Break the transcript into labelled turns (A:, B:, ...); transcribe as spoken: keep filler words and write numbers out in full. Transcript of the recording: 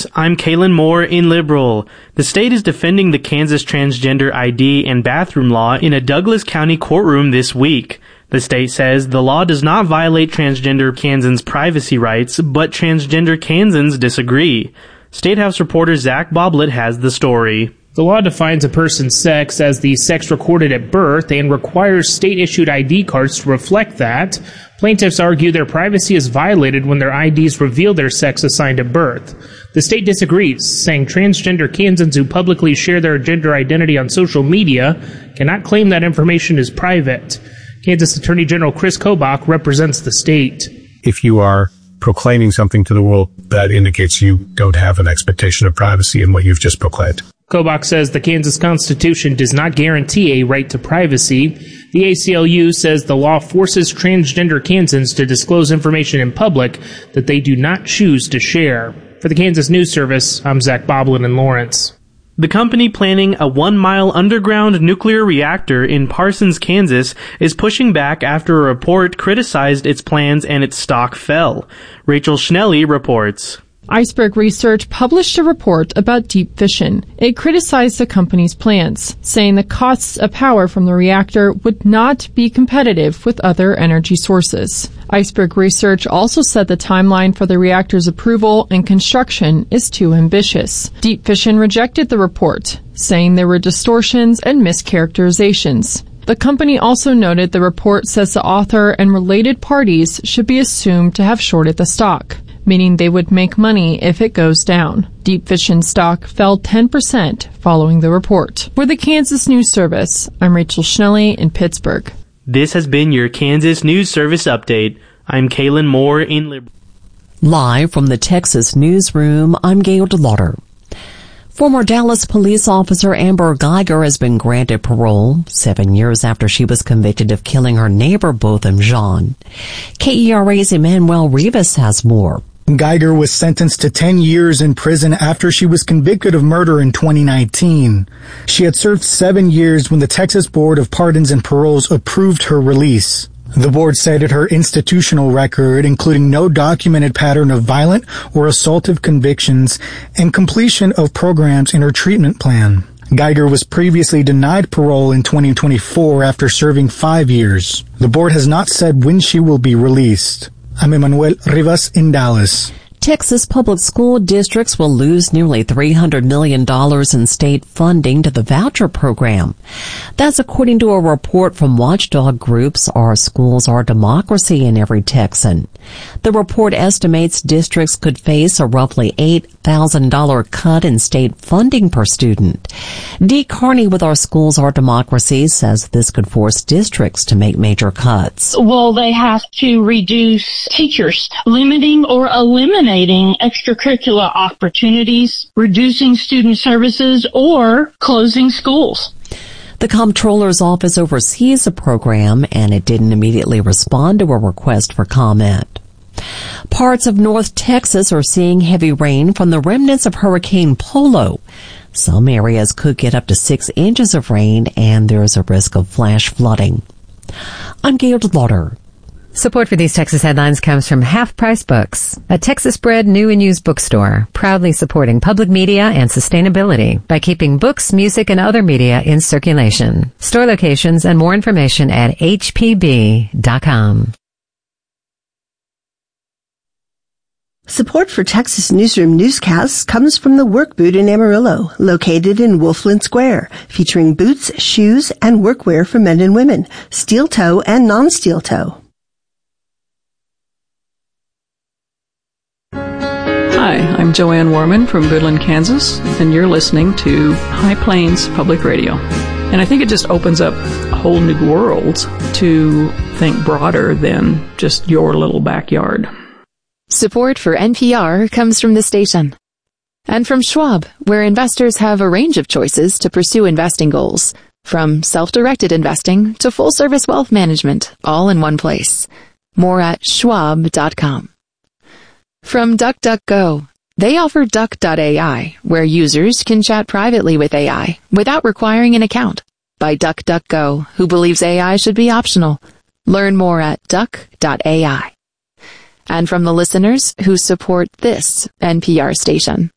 A: News. I'm Kaylin Moore in Liberal. The state is defending the Kansas transgender I D and bathroom law in a Douglas County courtroom this week. The state says the law does not violate transgender Kansans' privacy rights, but transgender Kansans disagree. State House reporter Zach Boblet has the story.
B: The law defines a person's sex as the sex recorded at birth and requires state-issued I D cards to reflect that. Plaintiffs argue their privacy is violated when their I Ds reveal their sex assigned at birth. The state disagrees, saying transgender Kansans who publicly share their gender identity on social media cannot claim that information is private. Kansas Attorney General Chris Kobach represents the state.
C: If you are proclaiming something to the world, that indicates you don't have an expectation of privacy in what you've just proclaimed.
B: Kobach says the Kansas Constitution does not guarantee a right to privacy. The A C L U says the law forces transgender Kansans to disclose information in public that they do not choose to share. For the Kansas News Service, I'm Zach Boblet in Lawrence.
A: The company planning a one-mile underground nuclear reactor in Parsons, Kansas, is pushing back after a report criticized its plans and its stock fell. Rachel Schnelly reports.
D: Iceberg Research published a report about deep fission. It criticized the company's plans, saying the costs of power from the reactor would not be competitive with other energy sources. Iceberg Research also said the timeline for the reactor's approval and construction is too ambitious. Deep Fission rejected the report, saying there were distortions and mischaracterizations. The company also noted the report says the author and related parties should be assumed to have shorted the stock, meaning they would make money if it goes down. Deep Fission stock fell ten percent following the report. For the Kansas News Service, I'm Rachel Schnelly in Pittsburgh.
A: This has been your Kansas News Service update. I'm Kaylin Moore in Liberal.
E: Live from the Texas newsroom, I'm Gail DeLauder. Former Dallas police officer Amber Geiger has been granted parole seven years after she was convicted of killing her neighbor Botham Jean. K E R A's Emmanuel Rivas has more.
F: Geiger was sentenced to ten years in prison after she was convicted of murder in twenty nineteen. She had served seven years when the Texas Board of Pardons and Paroles approved her release. The board cited her institutional record, including no documented pattern of violent or assaultive convictions and completion of programs in her treatment plan. Geiger was previously denied parole in twenty twenty-four after serving five years. The board has not said when she will be released. I'm Emmanuel Rivas in Dallas.
E: Texas public school districts will lose nearly three hundred million dollars in state funding to the voucher program. That's according to a report from watchdog groups Our Schools, Our Democracy and Every Texan. The report estimates districts could face a roughly eight thousand dollars cut in state funding per student. Dee Carney with Our Schools, Our Democracy says this could force districts to make major cuts.
G: Well, they have to reduce teachers, limiting or eliminating extracurricular opportunities, reducing student services, or closing schools.
E: The comptroller's office oversees the program, and it didn't immediately respond to a request for comment. Parts of North Texas are seeing heavy rain from the remnants of Hurricane Polo. Some areas could get up to six inches of rain, and there's a risk of flash flooding. I'm Gail DeLauder.
H: Support for these Texas headlines comes from Half Price Books, a Texas-bred new and used bookstore, proudly supporting public media and sustainability by keeping books, music, and other media in circulation. Store locations and more information at H P B dot com.
I: Support for Texas Newsroom newscasts comes from the Work Boot in Amarillo, located in Wolfland Square, featuring boots, shoes, and workwear for men and women, steel toe and non-steel toe.
J: Hi, I'm Joanne Warman from Goodland, Kansas, and you're listening to High Plains Public Radio. And I think it just opens up a whole new world to think broader than just your little backyard.
K: Support for N P R comes from the station. And from Schwab, where investors have a range of choices to pursue investing goals, from self-directed investing to full-service wealth management, all in one place. More at schwab dot com. From DuckDuckGo, they offer Duck dot A I, where users can chat privately with A I without requiring an account. By DuckDuckGo, who believes A I should be optional. Learn more at duck dot A I. And from the listeners who support this N P R station.